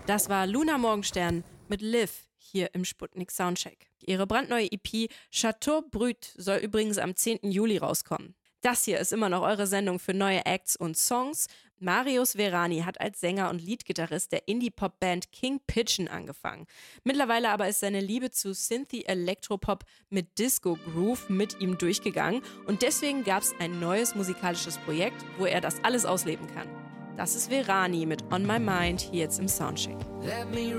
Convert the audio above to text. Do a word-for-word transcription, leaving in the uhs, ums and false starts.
Das war Luna Morgenstern mit Liv hier im Sputnik Soundcheck. Ihre brandneue E P Chateau Brut soll übrigens am zehnten Juli rauskommen. Das hier ist immer noch eure Sendung für neue Acts und Songs. Marius Verani hat als Sänger und Leadgitarrist der Indie-Pop-Band King Pigeon angefangen. Mittlerweile aber ist seine Liebe zu Synthie-Electropop mit Disco-Groove mit ihm durchgegangen und deswegen gab es ein neues musikalisches Projekt, wo er das alles ausleben kann. Das ist Verani mit On My Mind hier jetzt im Soundcheck. Let me